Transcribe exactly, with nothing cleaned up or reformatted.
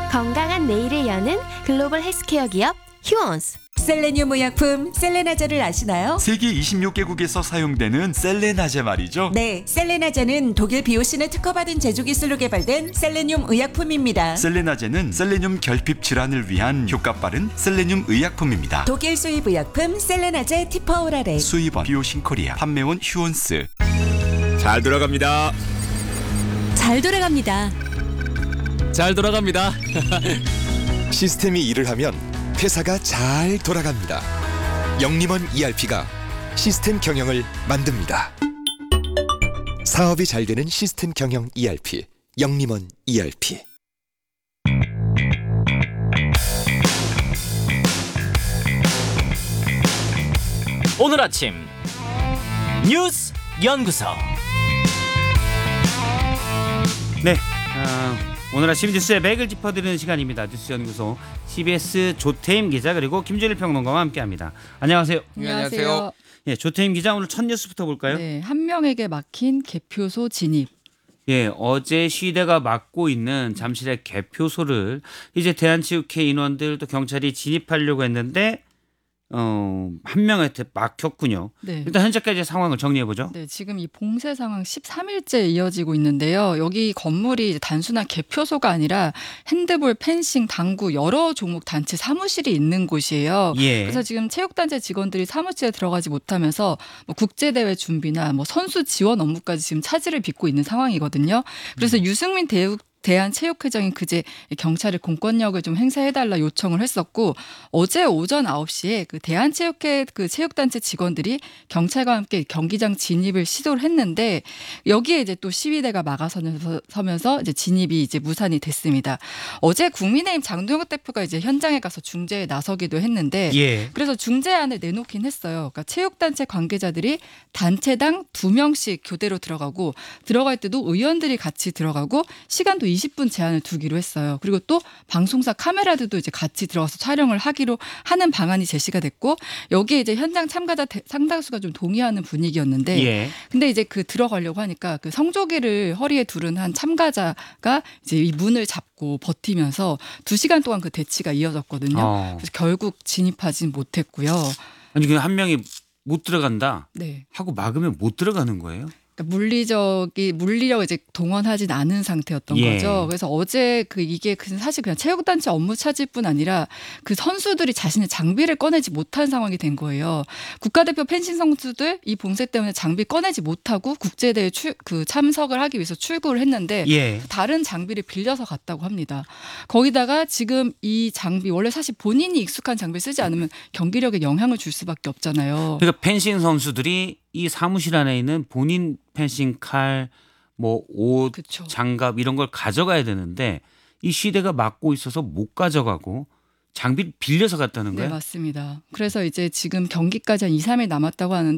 건강한 내일을 여는 글로벌 헬스케어 기업 휴원스. 셀레늄 의약품 셀레나제를 아시나요? 세계 이십육 개국에서 사용되는 셀레나제 말이죠. 네, 셀레나제는 독일 비오신을 특허받은 제조 기술로 개발된 셀레늄 의약품입니다. 셀레나제는 셀레늄 결핍 질환을 위한 효과 빠른 셀레늄 의약품입니다. 독일 수입 의약품 셀레나제 티퍼오라레. 수입원 비오신 코리아, 판매원 휴원스. 잘 돌아갑니다. 잘 돌아갑니다. 잘 돌아갑니다. 시스템이 일을 하면 회사가 잘 돌아갑니다. 영림원 이알피가 시스템 경영을 만듭니다. 사업이 잘 되는 시스템 경영 이알피, 영림원 이알피. 오늘 아침 뉴스 연구소. 네, 어, 오늘 아침 뉴스의 맥을 짚어드리는 시간입니다. 뉴스 연구소 씨비에스 조태임 기자 그리고 김준일 평론가와 함께합니다. 안녕하세요. 안녕하세요. 예, 조태임 기자 오늘 첫 뉴스부터 볼까요? 네, 한 명에게 막힌 개표소 진입. 예, 어제 시대가 맡고 있는 잠실의 개표소를 이제 대한체육회 인원들 또 경찰이 진입하려고 했는데 어, 한 명한테 막혔군요. 네. 일단 현재까지 상황을 정리해 보죠. 네, 지금 이 봉쇄 상황 십삼 일째 이어지고 있는데요. 여기 건물이 단순한 개표소가 아니라 핸드볼, 펜싱, 당구 여러 종목 단체 사무실이 있는 곳이에요. 예. 그래서 지금 체육단체 직원들이 사무실에 들어가지 못하면서 뭐 국제대회 준비나 뭐 선수 지원 업무까지 지금 차질을 빚고 있는 상황이거든요. 그래서 음. 유승민 대육 대한체육회장이 그제 경찰에 공권력을 좀 행사해달라 요청을 했었고 어제 오전 아홉 시에 그 대한체육회 그 체육단체 직원들이 경찰과 함께 경기장 진입을 시도를 했는데 여기에 이제 또 시위대가 막아서면서 이제 진입이 이제 무산이 됐습니다. 어제 국민의힘 장동혁 대표가 이제 현장에 가서 중재에 나서기도 했는데 예. 그래서 중재안을 내놓긴 했어요. 그러니까 체육단체 관계자들이 단체당 두 명씩 교대로 들어가고 들어갈 때도 의원들이 같이 들어가고 시간도 이십 분 제한을 두기로 했어요. 그리고 또 방송사 카메라들도 이제 같이 들어가서 촬영을 하기로 하는 방안이 제시가 됐고 여기에 이제 현장 참가자 상당수가 좀 동의하는 분위기였는데 예. 근데 이제 그 들어가려고 하니까 그 성조기를 허리에 두른 한 참가자가 이제 이 문을 잡고 버티면서 두 시간 동안 그 대치가 이어졌거든요. 어. 그래서 결국 진입하진 못했고요. 아니 그 한 명이 못 들어간다 네. 하고 막으면 못 들어가는 거예요? 그러니까 물리적이 물리력을 이제 동원하진 않은 상태였던 예. 거죠. 그래서 어제 그 이게 사실 그냥 체육단체 업무 차질뿐 아니라 그 선수들이 자신의 장비를 꺼내지 못한 상황이 된 거예요. 국가대표 펜싱 선수들 이 봉쇄 때문에 장비 꺼내지 못하고 국제대회 출, 그 참석을 하기 위해서 출국을 했는데 예. 다른 장비를 빌려서 갔다고 합니다. 거기다가 지금 이 장비 원래 사실 본인이 익숙한 장비를 쓰지 않으면 경기력에 영향을 줄 수밖에 없잖아요. 그러니까 펜싱 선수들이 이 사무실 안에 있는 본인 펜싱 칼, 뭐 옷, 그쵸. 장갑 이런 걸 가져가야 되는데 이 시대가 막고 있어서 못 가져가고 장비를 빌려서 갔다는 거예요? 네, 맞습니다. 그래서 이제 지금 경기까지 한 이, 삼 일 남았다고 하는데